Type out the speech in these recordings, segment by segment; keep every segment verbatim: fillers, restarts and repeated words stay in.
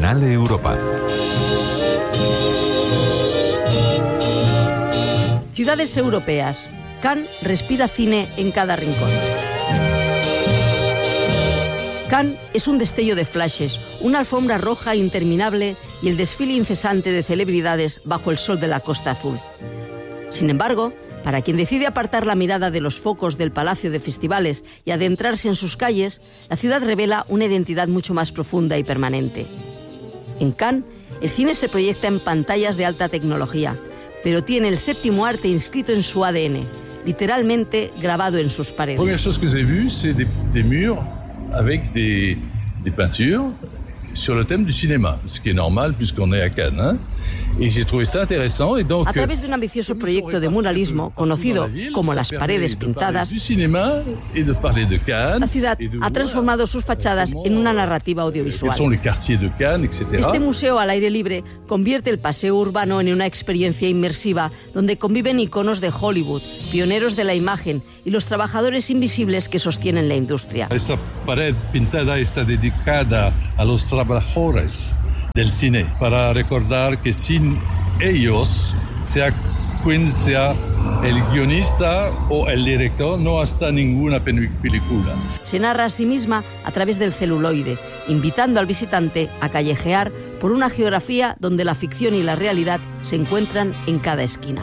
Bienale Europa. Ciudades europeas. Cannes respira cine en cada rincón. Cannes es un destello de flashes, una alfombra roja interminable y el desfile incesante de celebridades bajo el sol de la Costa Azul. Sin embargo, para quien decide apartar la mirada de los focos del Palacio de Festivales y adentrarse en sus calles, la ciudad revela una identidad mucho más profunda y permanente. En Cannes, el cine se proyecta en pantallas de alta tecnología, pero tiene el séptimo arte inscrito en su A D N, literalmente grabado en sus paredes. La primera cosa que he visto es des, des murs avec des, des peintures sur le thème du cinéma, ce qui est normal puisqu'on est à Cannes. Hein? Y j'ai trouvé ça intéressant et donc, a través de un ambicioso proyecto de muralismo conocido como las paredes pintadas, la ciudad ha transformado sus fachadas en una narrativa audiovisual. Este museo al aire libre convierte el paseo urbano en una experiencia inmersiva donde conviven iconos de Hollywood, pioneros de la imagen y los trabajadores invisibles que sostienen la industria. Esta pared pintada está dedicada a los trabajadores del cine, para recordar que sin ellos, sea quien sea el guionista o el director, no está ninguna película. Se narra a sí misma a través del celuloide, invitando al visitante a callejear por una geografía donde la ficción y la realidad se encuentran en cada esquina.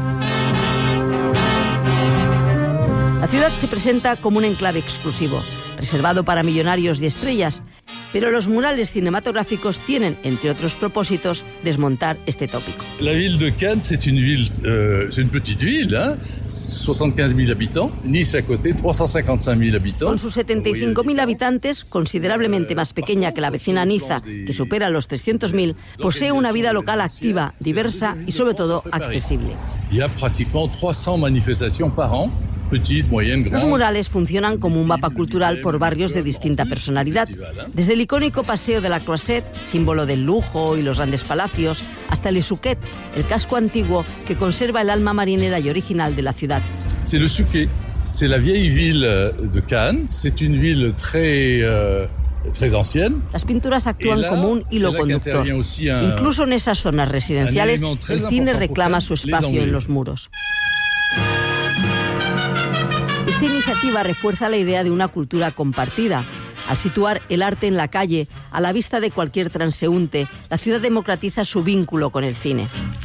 La ciudad se presenta como un enclave exclusivo, reservado para millonarios y estrellas, pero los murales cinematográficos tienen, entre otros propósitos, desmontar este tópico. La ville de Cannes, c'est une ville, euh, c'est une petite ville, hein, soixante-quinze mille habitants. Nice à côté, trois cent cinquante-cinq mille habitants. Con sus setenta y cinco mil habitantes, considerablemente más pequeña que la vecina Niza, que supera los trescientos mil, posee una vida local activa, diversa y sobre todo accesible. Il y a pratiquement trois cents manifestations par an. Los murales funcionan como un mapa cultural por barrios de distinta personalidad, desde el icónico Paseo de la Croisette, símbolo del lujo y los grandes palacios, hasta el Souquet, el casco antiguo que conserva el alma marinera y original de la ciudad. C'est le Souquet, c'est la vieille ville de Cannes, c'est une ville très euh... très ancienne. Las pinturas actúan como un hilo conductor. Incluso en esas zonas residenciales, el cine reclama su espacio en los muros. Esta iniciativa refuerza la idea de una cultura compartida. Al situar el arte en la calle, a la vista de cualquier transeúnte, la ciudad democratiza su vínculo con el cine.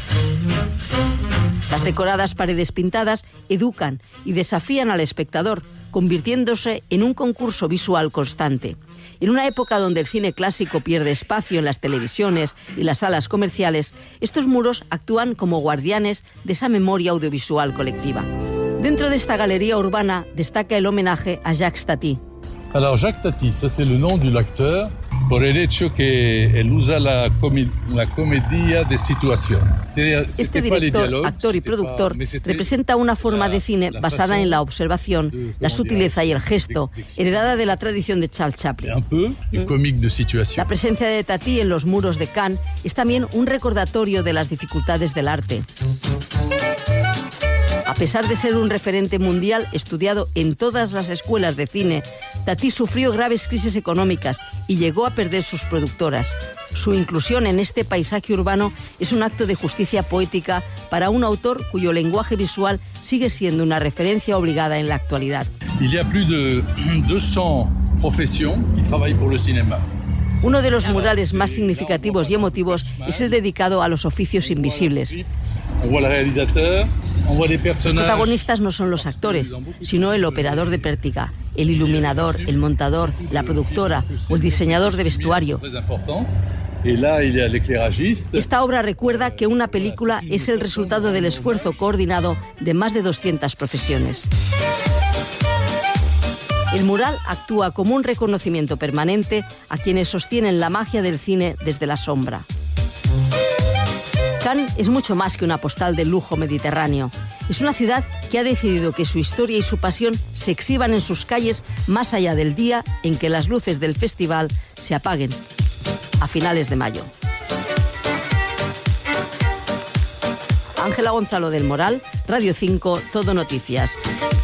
Las decoradas paredes pintadas educan y desafían al espectador, convirtiéndose en un concurso visual constante. En una época donde el cine clásico pierde espacio en las televisiones y las salas comerciales, estos muros actúan como guardianes de esa memoria audiovisual colectiva. Dentro de esta galería urbana destaca el homenaje a Jacques Tati. Alors Jacques Tati, ça c'est le nom du acteur por el hecho que él usa la, comi la comedia de situación. Este director, actor y productor representa una forma de cine basada en la observación, la sutileza y el gesto, heredada de la tradición de Charles Chaplin. La presencia de Tati en los muros de Cannes es también un recordatorio de las dificultades del arte. A pesar de ser un referente mundial estudiado en todas las escuelas de cine, Tati sufrió graves crisis económicas y llegó a perder sus productoras. Su inclusión en este paisaje urbano es un acto de justicia poética para un autor cuyo lenguaje visual sigue siendo una referencia obligada en la actualidad. Il y a plus de deux cents professions qui travaillent pour le cinéma. Uno de los murales más significativos y emotivos es el dedicado a los oficios invisibles. Los protagonistas no son los actores, sino el operador de pértiga, el iluminador, el montador, la productora o el diseñador de vestuario. Esta obra recuerda que una película es el resultado del esfuerzo coordinado de más de doscientas profesiones. El mural actúa como un reconocimiento permanente a quienes sostienen la magia del cine desde la sombra. Cannes es mucho más que una postal del lujo mediterráneo. Es una ciudad que ha decidido que su historia y su pasión se exhiban en sus calles más allá del día en que las luces del festival se apaguen, a finales de mayo. Ángela Gonzalo del Moral, Radio cinco, Todo Noticias.